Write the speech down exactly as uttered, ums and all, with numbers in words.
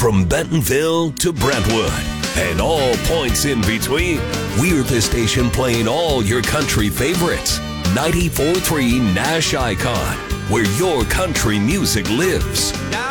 From Bentonville to Brentwood and all points in between, we're the station playing all your country favorites. ninety-four point three Nash Icon, where your country music lives. Now